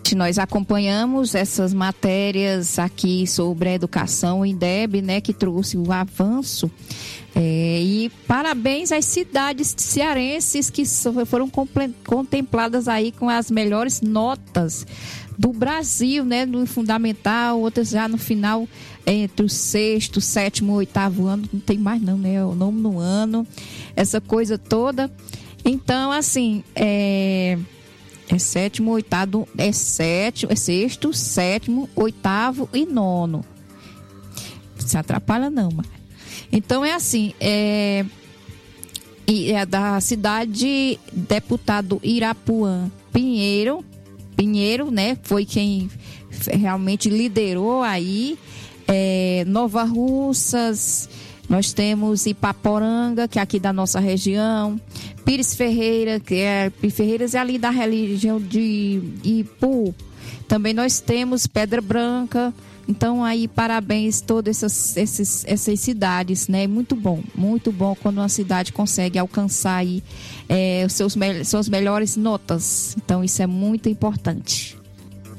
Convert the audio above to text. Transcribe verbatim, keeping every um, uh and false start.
Nós acompanhamos essas matérias aqui sobre a educação, o INDEB, né, que trouxe o avanço. É, e parabéns às cidades cearenses que foram contempladas aí com as melhores notas do Brasil, né, no fundamental, outras já no final, entre o sexto, sétimo, oitavo ano, não tem mais não, né, o nome no ano, essa coisa toda. Então, assim, é... É sétimo, oitavo, é sétimo, é sexto, sétimo, oitavo e nono. Não se atrapalha não, mas... Então é assim, é, e é da cidade deputado Irapuã Pinheiro, Pinheiro, né? Foi quem realmente liderou aí, é, Nova Russas, nós temos Ipaporanga, que é aqui da nossa região, Pires Ferreira, que é Pires Ferreiras é ali da região de Ipu. Também nós temos Pedra Branca. Então aí parabéns todas essas, essas, essas cidades, né? Muito bom, muito bom quando uma cidade consegue alcançar aí é, os seus, suas melhores notas. Então isso é muito importante.